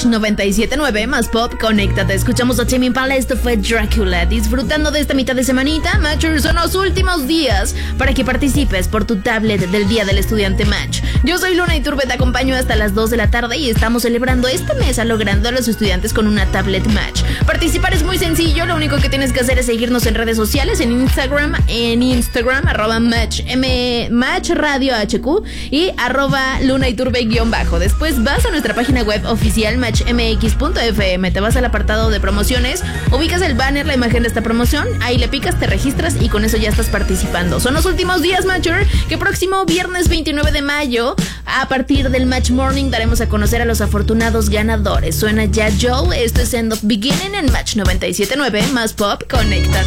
Match 97.9 más pop, conéctate. Escuchamos a Tame Impala, esto fue Dracula. Disfrutando de esta mitad de semanita, Matchers, son los últimos días para que participes por tu tablet del Día del Estudiante Match. Yo soy Luna Iturbe, te acompaño hasta las 2 de la tarde y estamos celebrando este mes logrando a los estudiantes con una tablet Match. Participar es muy sencillo, lo único que tienes que hacer es seguirnos en redes sociales, en Instagram, Match Radio HQ y @Luna Iturbe _. Después vas a nuestra página web oficial matchmx.fm, te vas al apartado de promociones, ubicas el banner, la imagen de esta promoción, ahí le picas, te registras y con eso ya estás participando. Son los últimos días, Matcher, que próximo viernes 29 de mayo, a partir del Match Morning, daremos a conocer a los afortunados ganadores. Suena ya Joe, esto es End of Beginning en Match 97.9 más pop, conecta.